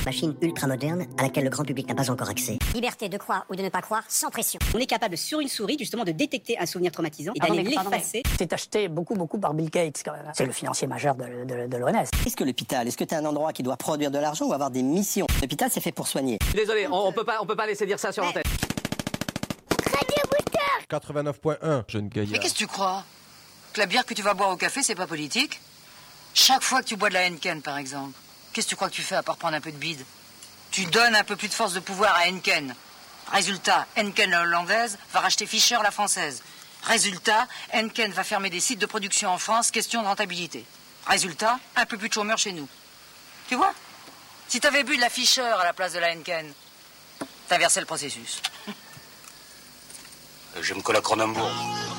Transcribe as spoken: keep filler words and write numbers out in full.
Machine ultra moderne à laquelle le grand public n'a pas encore accès. Liberté de croire ou de ne pas croire sans pression. On est capable sur une souris justement de détecter un souvenir traumatisant et d'aller l'effacer. C'est acheté beaucoup beaucoup par Bill Gates quand même. C'est le financier majeur de, de, de l'O M S. Est-ce que l'hôpital, est-ce que tu es un endroit qui doit produire de l'argent ou avoir des missions? L'hôpital, c'est fait pour soigner. Désolé, on, on peut pas, on peut pas laisser dire ça sur l'antenne. quatre-vingt-neuf point un, jeune gaillard. Mais qu'est-ce que tu crois? Que la bière que tu vas boire au café, c'est pas politique? Chaque fois que tu bois de la Henken, par exemple, qu'est-ce que tu crois que tu fais à part prendre un peu de bide? Tu donnes un peu plus de force de pouvoir à Henken. Résultat, Henken la hollandaise va racheter Fischer la française. Résultat, Henken va fermer des sites de production en France, question de rentabilité. Résultat, un peu plus de chômeurs chez nous. Tu vois? Si t'avais bu de la Fischer à la place de la Henken, t'inversais le processus. J'aime que la Cronenbourg.